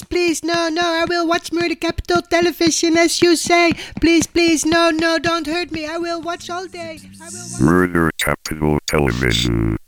please, no, I will watch Murder Capital Television as you say. Please, no, don't hurt me. I will watch all day. Murder Capital Television.